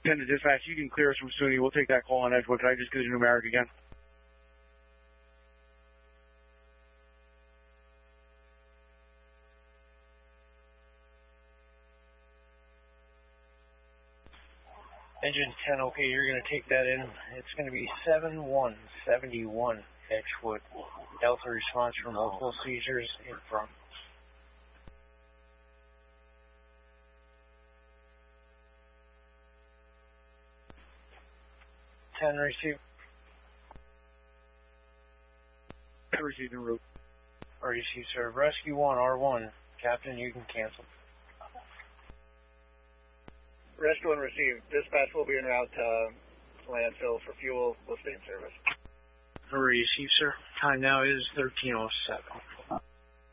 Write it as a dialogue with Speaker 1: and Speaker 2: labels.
Speaker 1: 10 to dispatch. You can clear us from SUNY. We'll take that call on Edgewood. Can I just get a numeric again?
Speaker 2: Engine 10, okay, you're going to take that in. It's going to be 7171 Edgewood. Delta response from multiple seizures in front. Receive.
Speaker 1: Received en route.
Speaker 2: Received, sir. Rescue 1, R1. Captain, you can cancel.
Speaker 3: Rescue 1 received. Dispatch will be en route to landfill for fuel. We'll stay in service.
Speaker 2: Received, sir. Time now is 13:07.